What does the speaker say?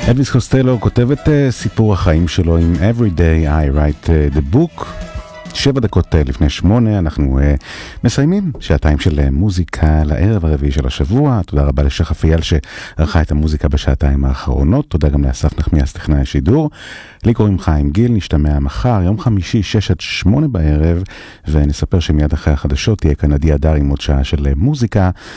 אלוויס קוסטלו כותב את סיפור החיים שלו עם Every Day I Write the Book. 7 דקות לפני 8 אנחנו מסיימים שעתיים של מוזיקה לערב הרביעי של השבוע. תודה רבה לשחף אייל שערכה את המוזיקה בשעתיים האחרונות. תודה גם לאסף נחמיאס טכנאי השידור. לי קוראים חיים גיל, נשתמע מחר יום חמישי 6 עד 8 בערב, ונספר שמיד אחרי החדשות תהיה כאן עדי הדר עם עוד שעה של מוזיקה,